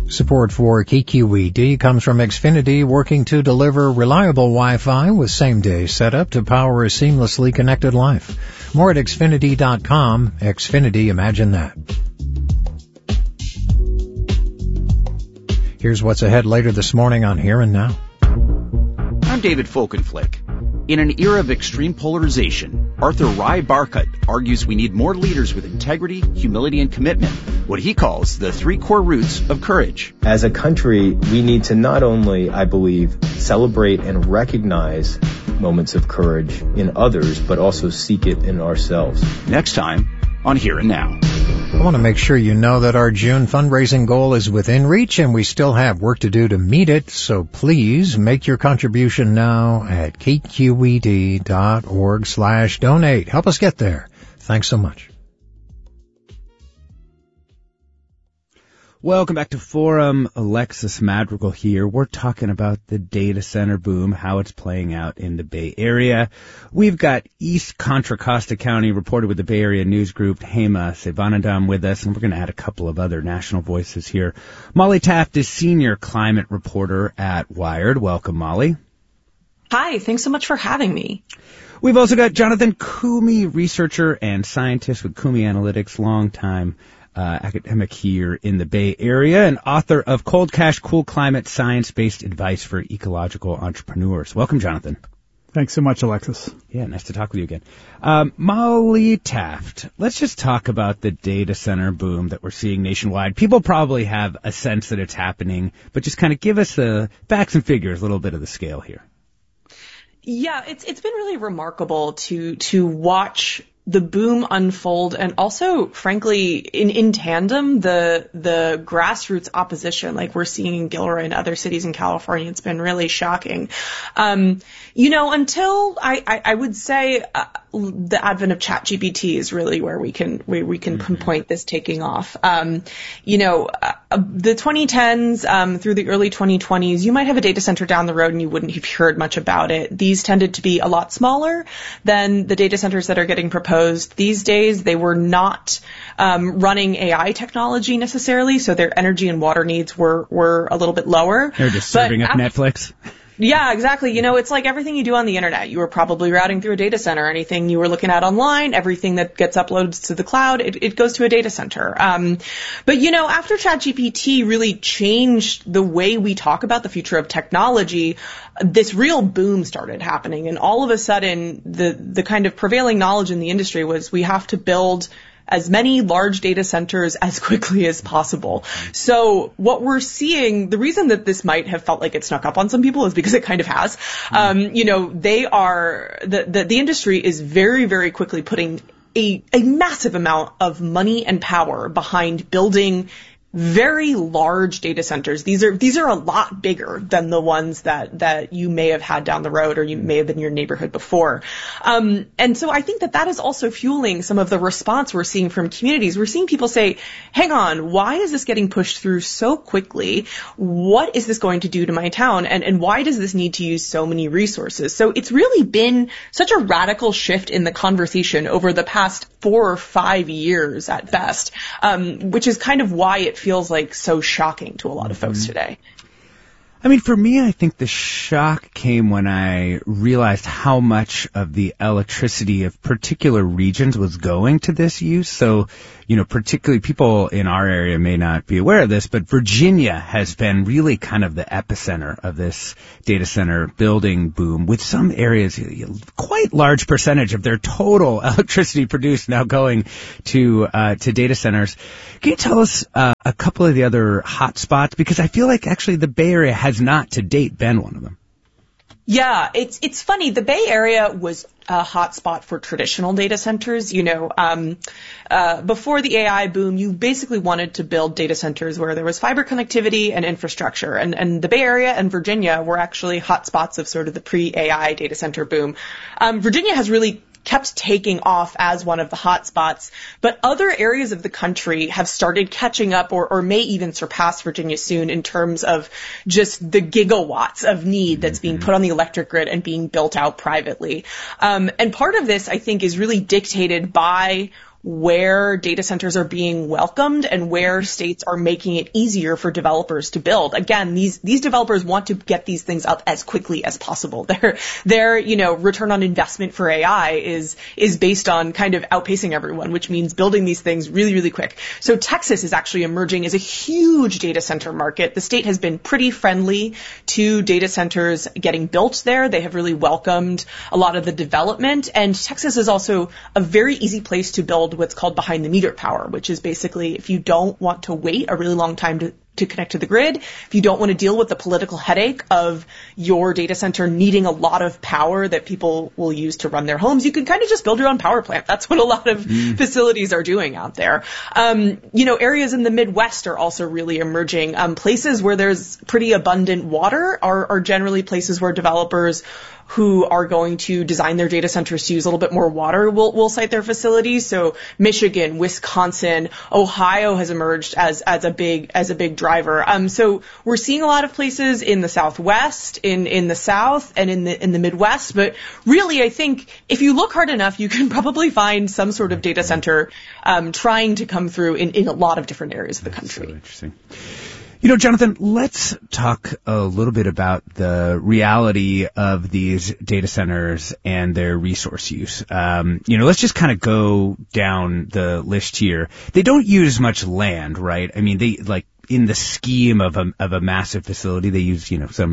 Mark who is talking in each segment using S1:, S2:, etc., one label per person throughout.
S1: Support for KQED comes from Xfinity, working to deliver reliable Wi-Fi with same-day setup to power a seamlessly connected life. More at Xfinity.com. Xfinity, imagine that. Here's what's ahead later this morning on Here and Now.
S2: I'm David Folkenflik. In an era of extreme polarization, Arthur Rai Barkut argues we need more leaders with integrity, humility, and commitment, what he calls the 3 core roots of courage.
S3: As a country, we need to not only, I believe, celebrate and recognize moments of courage in others, but also seek it in ourselves.
S2: Next time on Here and Now.
S1: I want to make sure you know that our June fundraising goal is within reach and we still have work to do to meet it, so please make your contribution now at kqed.org/donate. Help us get there. Thanks so much.
S4: Welcome back to Forum. Alexis Madrigal here. We're talking about the data center boom, how it's playing out in the Bay Area. We've got East Contra Costa County reporter with the Bay Area News Group, Hema Sivanandam, with us, and we're going to add a couple of other national voices here. Molly Taft is senior climate reporter at Wired. Welcome, Molly.
S5: Hi, thanks so much for having me.
S4: We've also got Jonathan Koomey, researcher and scientist with Koomey Analytics, longtime academic here in the Bay Area, and author of Cold Cash, Cool Climate, Science-Based Advice for Ecological Entrepreneurs. Welcome, Jonathan.
S6: Thanks so much, Alexis.
S4: Yeah, nice to talk with you again. Molly Taft, let's just talk about the data center boom that we're seeing nationwide. People probably have a sense that it's happening, but just kind of give us the facts and figures, a little bit of the scale here.
S5: Yeah, it's been really remarkable to watch the boom unfold, and also, frankly, in tandem, the grassroots opposition, like we're seeing in Gilroy and other cities in California. It's been really shocking. Until I would say the advent of ChatGPT is really where we can pinpoint this taking off. The 2010s through the early 2020s, you might have a data center down the road and you wouldn't have heard much about it. These tended to be a lot smaller than the data centers that are getting proposed these days. They were not running AI technology necessarily, so their energy and water needs were a little bit lower.
S4: They're just serving up Netflix.
S5: Yeah, exactly. It's like everything you do on the internet. You were probably routing through a data center. Anything you were looking at online, everything that gets uploaded to the cloud, it goes to a data center. But after ChatGPT really changed the way we talk about the future of technology, this real boom started happening. And all of a sudden, the kind of prevailing knowledge in the industry was we have to build as many large data centers as quickly as possible. So what we're seeing, the reason that this might have felt like it snuck up on some people is because it kind of has. The industry is very, very quickly putting a massive amount of money and power behind building very large data centers. These are a lot bigger than the ones that you may have had down the road or you may have been in your neighborhood before. And so I think that is also fueling some of the response we're seeing from communities. We're seeing people say, hang on, why is this getting pushed through so quickly? What is this going to do to my town? And why does this need to use so many resources? So it's really been such a radical shift in the conversation over the past 4 or 5 years at best, which is kind of why it feels like so shocking to a lot of folks today.
S4: I mean, for me, I think the shock came when I realized how much of the electricity of particular regions was going to this use. So, particularly people in our area may not be aware of this, but Virginia has been really kind of the epicenter of this data center building boom, with some areas, quite large percentage of their total electricity produced now going to data centers. Can you tell us a couple of the other hot spots? Because I feel like actually the Bay Area has not to date been one of them.
S5: Yeah, it's funny. The Bay Area was a hotspot for traditional data centers. Before the AI boom, you basically wanted to build data centers where there was fiber connectivity and infrastructure. And the Bay Area and Virginia were actually hotspots of sort of the pre-AI data center boom. Virginia has really kept taking off as one of the hot spots, but other areas of the country have started catching up or may even surpass Virginia soon in terms of just the gigawatts of need that's being put on the electric grid and being built out privately. And part of this, I think, is really dictated by where data centers are being welcomed and where states are making it easier for developers to build. Again, these developers want to get these things up as quickly as possible. Their return on investment for AI is based on kind of outpacing everyone, which means building these things really, really quick. So Texas is actually emerging as a huge data center market. The state has been pretty friendly to data centers getting built there. They have really welcomed a lot of the development, and Texas is also a very easy place to build what's called behind the meter power, which is basically if you don't want to wait a really long time to connect to the grid, if you don't want to deal with the political headache of your data center needing a lot of power that people will use to run their homes, you can kind of just build your own power plant. That's what a lot of facilities are doing out there. Areas in the Midwest are also really emerging. Places where there's pretty abundant water are generally places where developers who are going to design their data centers to use a little bit more water will site their facilities. So Michigan, Wisconsin, Ohio has emerged as a big driver. So we're seeing a lot of places in the Southwest, in the South, and in the Midwest. But really, I think if you look hard enough, you can probably find some sort of data center trying to come through in a lot of different areas of the country.
S4: So interesting. Jonathan, let's talk a little bit about the reality of these data centers and their resource use. Let's just kind of go down the list here. They don't use much land, right? I mean, they in the scheme of a massive facility, they use,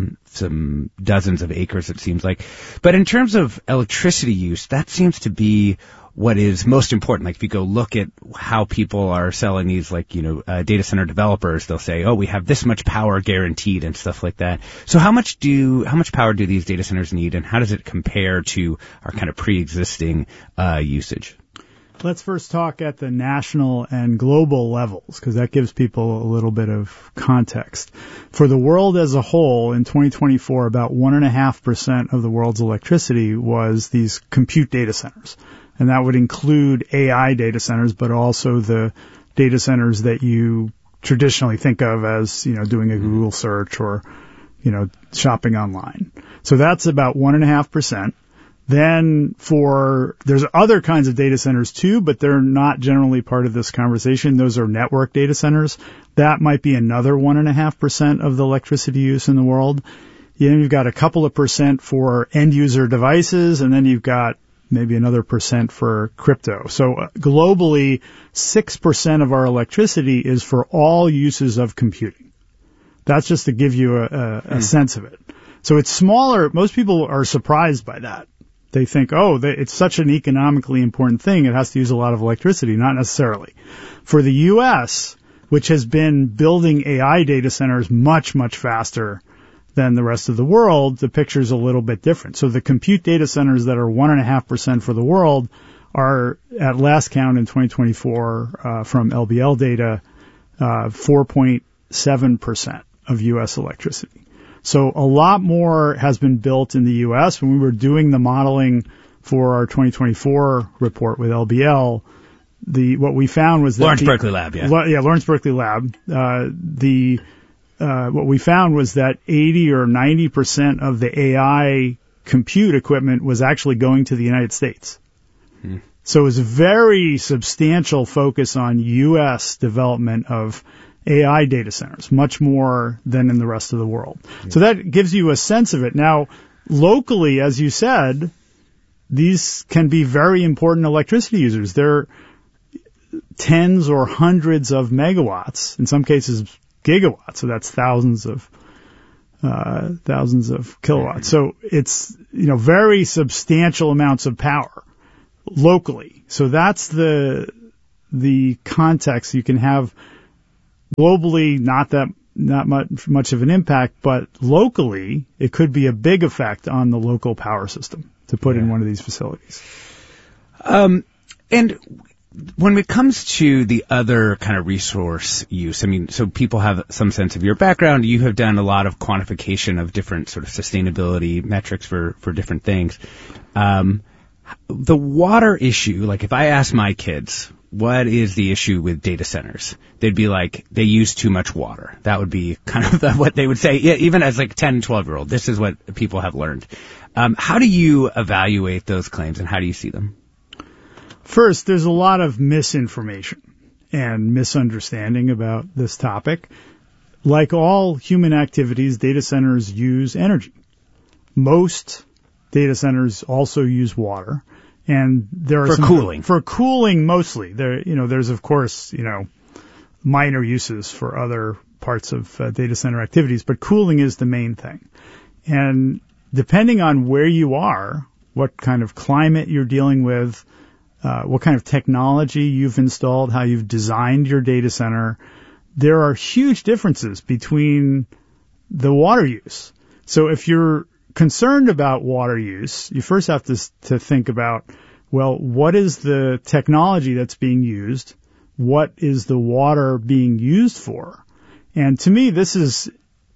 S4: some dozens of acres, it seems like. But in terms of electricity use, that seems to be what is most important. Like if you go look at how people are selling these, data center developers, they'll say, oh, we have this much power guaranteed and stuff like that. So how much power do these data centers need, and how does it compare to our kind of pre-existing usage?
S6: Let's first talk at the national and global levels, because that gives people a little bit of context. For the world as a whole, in 2024, about 1.5% of the world's electricity was these compute data centers. And that would include AI data centers, but also the data centers that you traditionally think of as, doing a Google search or, shopping online. So that's about 1.5%. Then there's other kinds of data centers too, but they're not generally part of this conversation. Those are network data centers. That might be another 1.5% of the electricity use in the world. You've got a couple of percent for end user devices, and then you've got maybe another percent for crypto. So globally, 6% of our electricity is for all uses of computing. That's just to give you a sense of it. So it's smaller. Most people are surprised by that. They think, it's such an economically important thing, it has to use a lot of electricity. Not necessarily. For the U.S., which has been building AI data centers much, much faster than the rest of the world, the picture's a little bit different. So the compute data centers that are 1.5% for the world are, at last count in 2024, from LBL data, 4.7% of U.S. electricity. So a lot more has been built in the U.S. When we were doing the modeling for our 2024 report with LBL, what we found was that
S4: Lawrence Berkeley Lab, yeah.
S6: Lawrence Berkeley Lab. What we found was that 80 or 90% of the AI compute equipment was actually going to the United States. So it was a very substantial focus on U.S. development of AI data centers, much more than in the rest of the world. Yeah. So that gives you a sense of it. Now, locally, as you said, these can be very important electricity users. They're tens or hundreds of megawatts, in some cases gigawatts. So that's thousands of kilowatts. So it's, very substantial amounts of power locally. So that's the context. You can have globally not much of an impact, but locally it could be a big effect on the local power system to put in one of these facilities.
S4: And when it comes to the other kind of resource use, so people have some sense of your background. You have done a lot of quantification of different sort of sustainability metrics for different things. The water issue, like if I ask my kids, what is the issue with data centers? They'd be like, they use too much water. That would be kind of what they would say, even as like 10 and 12-year-old. This is what people have learned. How do you evaluate those claims, and how do you see them?
S6: First, there's a lot of misinformation and misunderstanding about this topic. Like all human activities, data centers use energy. Most data centers also use water, and there are
S4: cooling.
S6: For cooling mostly. There's of course, minor uses for other parts of data center activities, but cooling is the main thing. And depending on where you are, what kind of climate you're dealing with, what kind of technology you've installed, how you've designed your data center, there are huge differences between the water use. So if you're concerned about water use, you first have to think about, well, what is the technology that's being used? What is the water being used for? And to me, this is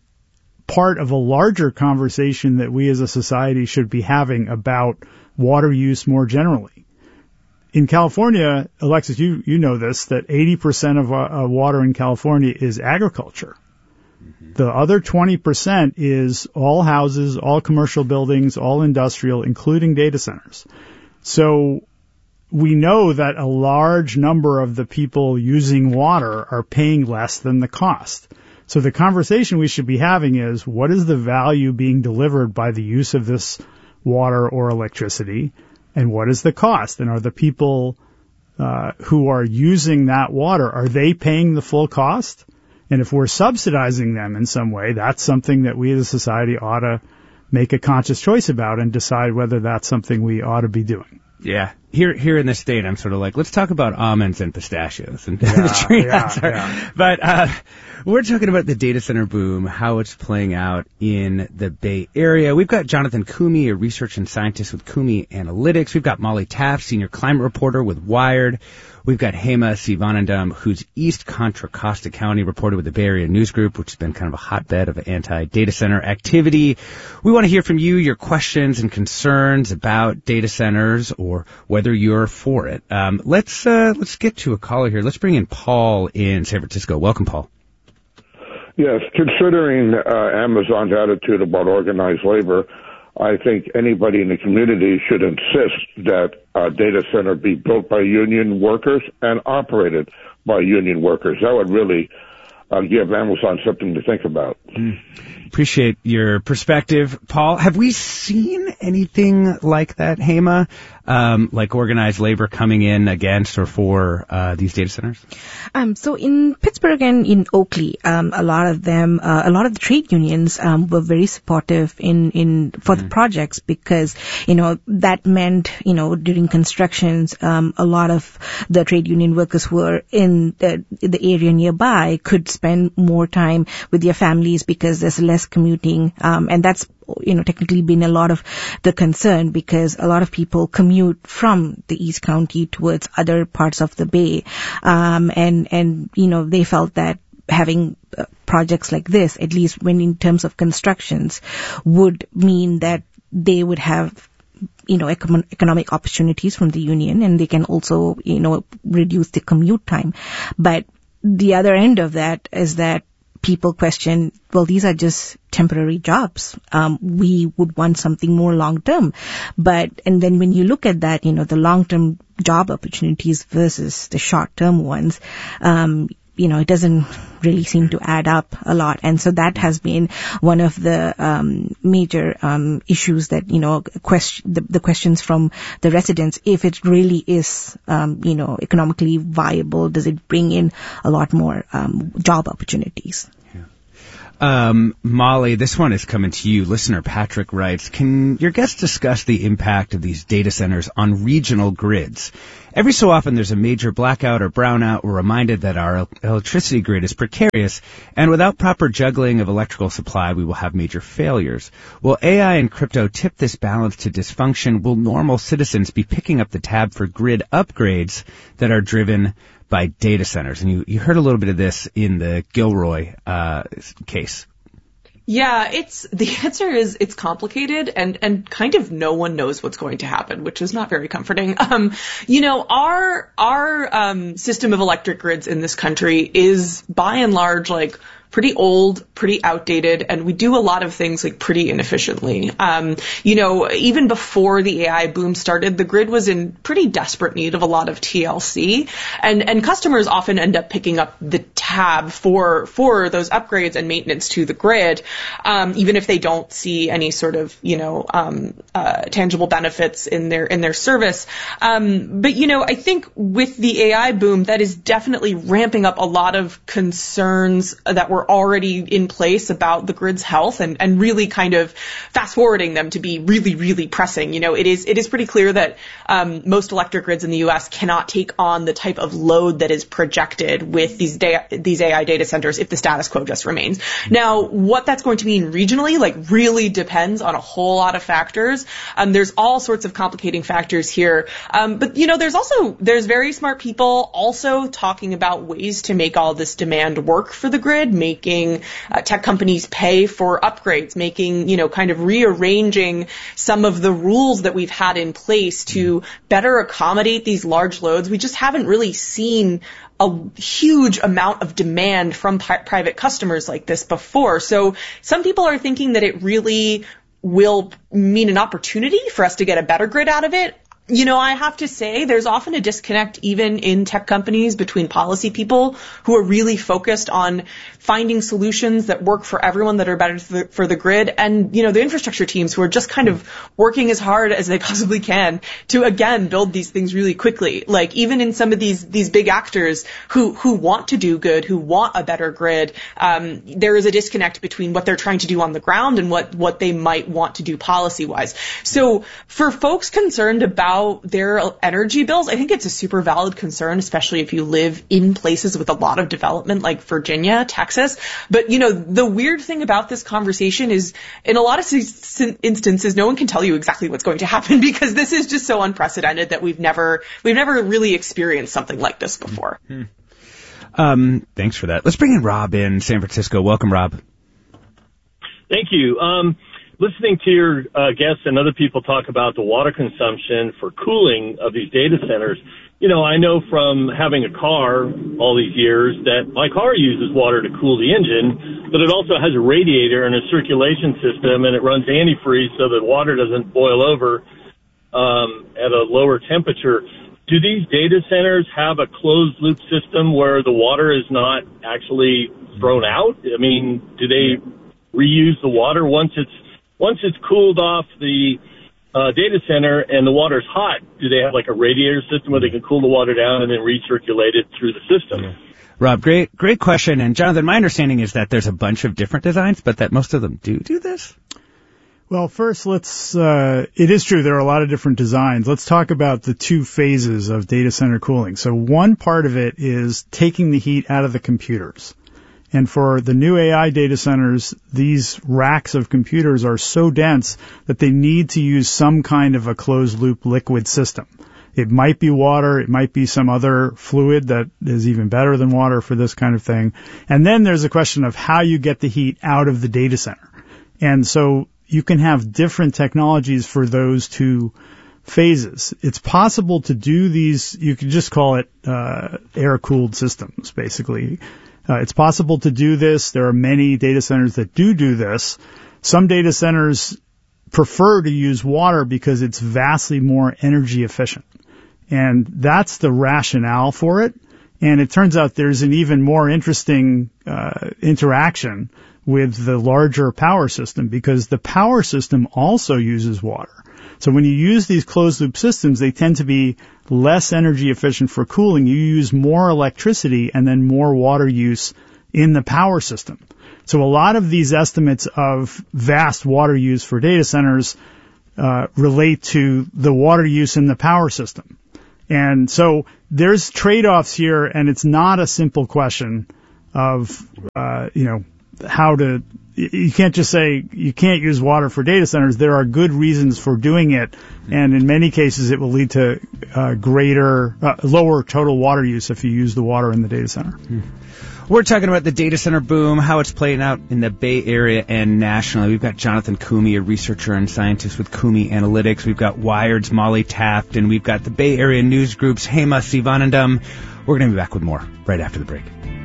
S6: part of a larger conversation that we as a society should be having about water use more generally. In California, Alexis, you know this, that 80% of water in California is agriculture. Mm-hmm. The other 20% is all houses, all commercial buildings, all industrial, including data centers. So we know that a large number of the people using water are paying less than the cost. So the conversation we should be having is, what is the value being delivered by the use of this water or electricity? And what is the cost? And are the people who are using that water, are they paying the full cost? And if we're subsidizing them in some way, that's something that we as a society ought to make a conscious choice about and decide whether that's something we ought to be doing.
S4: Yeah. Here in the state, I'm sort of like, let's talk about almonds and pistachios and the tree nuts. Yeah. But we're talking about the data center boom, how it's playing out in the Bay Area. We've got Jonathan Koomey, a research and scientist with Koomey Analytics. We've got Molly Taft, senior climate reporter with Wired. We've got Hema Sivanandam, who's East Contra Costa County reporter with the Bay Area News Group, which has been kind of a hotbed of anti-data center activity. We want to hear from you, your questions and concerns about data centers or whether you're for it. Let's get to a caller here. Let's bring in Paul in San Francisco. Welcome, Paul.
S7: Yes, considering Amazon's attitude about organized labor, I think anybody in the community should insist that a data center be built by union workers and operated by union workers. That would really give Amazon something to think about.
S4: Appreciate your perspective, Paul. Have we seen anything like that, Hema? Like organized labor coming in against or for these data centers?
S8: So in Pittsburgh and in Oakley, a lot of the trade unions were very supportive for the projects because, that meant, during constructions, a lot of the trade union workers who were in the area nearby could spend more time with their families because there's less commuting, and that's technically been a lot of the concern because a lot of people commute from the East County towards other parts of the Bay, and they felt that having projects like this, at least when in terms of constructions, would mean that they would have economic opportunities from the union, and they can also reduce the commute time. But the other end of that is that people question, well, these are just temporary jobs. We would want something more long-term. And then when you look at that, the long-term job opportunities versus the short-term ones, it doesn't really seem to add up a lot. And so that has been one of the major issues that, the questions from the residents. If it really is, economically viable, does it bring in a lot more job opportunities?
S4: Molly, this one is coming to you. Listener Patrick writes, can your guests discuss the impact of these data centers on regional grids? Every so often there's a major blackout or brownout. We're reminded that our electricity grid is precarious, and without proper juggling of electrical supply, we will have major failures. Will AI and crypto tip this balance to dysfunction? Will normal citizens be picking up the tab for grid upgrades that are driven by data centers? And you heard a little bit of this in the Gilroy case.
S5: Yeah, the answer is it's complicated and kind of no one knows what's going to happen, which is not very comforting. Our system of electric grids in this country is by and large like pretty old, pretty outdated, and we do a lot of things like pretty inefficiently. Even before the AI boom started, the grid was in pretty desperate need of a lot of TLC, and customers often end up picking up the tab for those upgrades and maintenance to the grid, even if they don't see any sort of tangible benefits in their service. But I think with the AI boom, that is definitely ramping up a lot of concerns that were already in place about the grid's health, and really kind of fast forwarding them to be really, really pressing. It is pretty clear that most electric grids in the U.S. cannot take on the type of load that is projected with these AI data centers if the status quo just remains. Now, what that's going to mean regionally, really depends on a whole lot of factors. There's all sorts of complicating factors here. But there's very smart people also talking about ways to make all this demand work for the grid, making tech companies pay for upgrades, making, kind of rearranging some of the rules that we've had in place to better accommodate these large loads. We just haven't really seen a huge amount of demand from private customers like this before. So some people are thinking that it really will mean an opportunity for us to get a better grid out of it. I have to say there's often a disconnect even in tech companies between policy people who are really focused on finding solutions that work for everyone that are better for the grid, and, the infrastructure teams who are just kind of working as hard as they possibly can to, again, build these things really quickly. Even in some of these big actors who want to do good, who want a better grid, there is a disconnect between what they're trying to do on the ground and what they might want to do policy-wise. So for folks concerned about their energy bills, I think it's a super valid concern, especially if you live in places with a lot of development like Virginia, Texas. But, the weird thing about this conversation is in a lot of instances, no one can tell you exactly what's going to happen because this is just so unprecedented that we've never really experienced something like this before.
S4: Thanks for that. Let's bring in Rob in San Francisco. Welcome, Rob.
S9: Thank you. Listening to your guests and other people talk about the water consumption for cooling of these data centers, I know from having a car all these years that my car uses water to cool the engine, but it also has a radiator and a circulation system, and it runs antifreeze so that water doesn't boil over at a lower temperature. Do these data centers have a closed-loop system where the water is not actually thrown out? I mean, do they reuse the water once it's cooled off the data center and the water's hot? Do they have a radiator system where they can cool the water down and then recirculate it through the system?
S4: Yeah. Rob, great question. And Jonathan, my understanding is that there's a bunch of different designs, but that most of them do this.
S6: Well, first, it is true there are a lot of different designs. Let's talk about the two phases of data center cooling. So one part of it is taking the heat out of the computers. And for the new AI data centers, these racks of computers are so dense that they need to use some kind of a closed-loop liquid system. It might be water. It might be some other fluid that is even better than water for this kind of thing. And then there's a question of how you get the heat out of the data center. And so you can have different technologies for those two phases. It's possible to do these, you could just call it air-cooled systems, basically. It's possible to do this. There are many data centers that do this. Some data centers prefer to use water because it's vastly more energy efficient. And that's the rationale for it. And it turns out there's an even more interesting interaction with the larger power system because the power system also uses water. So when you use these closed-loop systems, they tend to be less energy efficient for cooling. You use more electricity and then more water use in the power system. So a lot of these estimates of vast water use for data centers relate to the water use in the power system. And so there's trade-offs here, and it's not a simple question of, how to, you can't just say you can't use water for data centers. There are good reasons for doing it, and in many cases it will lead to lower total water use if you use the water in the data center.
S4: We're talking about the data center boom, how it's playing out in the Bay Area and nationally. We've got Jonathan Koomey, a researcher and scientist with Koomey Analytics. We've got Wired's Molly Taft, and we've got the Bay Area News Group's Hema Sivanandam. We're going to be back with more right after the break.